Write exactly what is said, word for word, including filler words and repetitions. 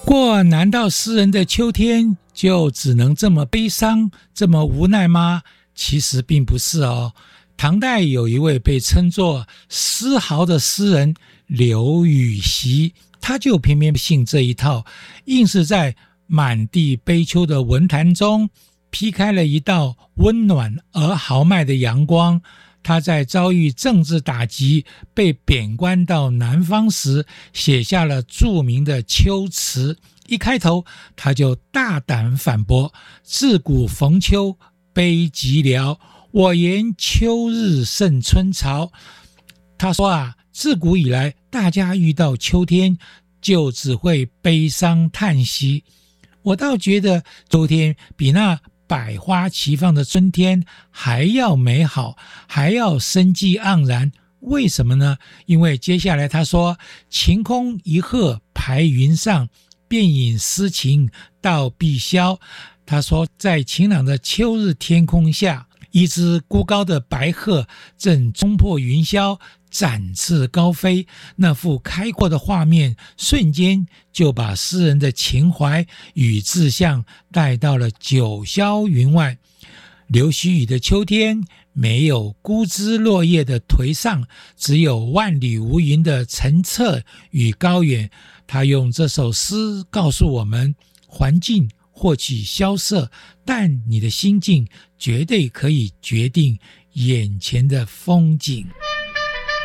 过难道诗人的秋天就只能这么悲伤这么无奈吗？其实并不是哦。唐代有一位被称作诗豪的诗人刘禹锡，他就偏偏信这一套，硬是在满地悲秋的文坛中劈开了一道温暖而豪迈的阳光。他在遭遇政治打击被贬官到南方时，写下了著名的秋词。一开头他就大胆反驳，自古逢秋悲寂寥，我言秋日胜春潮。他说啊，自古以来大家遇到秋天就只会悲伤叹息，我倒觉得秋天比那百花齐放的春天还要美好，还要生机盎然。为什么呢？因为接下来他说，晴空一鹤排云上，便引诗情到碧霄。他说，在晴朗的秋日天空下，一只孤高的白鹤正冲破云霄，展翅高飞。那幅开阔的画面瞬间就把诗人的情怀与志向带到了九霄云外。刘希宇的秋天没有枯枝落叶的颓丧，只有万里无云的澄澈与高远。他用这首诗告诉我们，环境或许萧瑟，但你的心境绝对可以决定眼前的风景。